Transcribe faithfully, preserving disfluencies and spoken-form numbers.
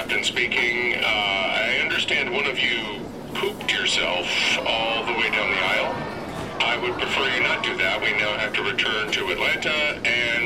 Captain speaking. Uh, I understand one of you pooped yourself all the way down the aisle. I would prefer you not do that. We now have to return to Atlanta and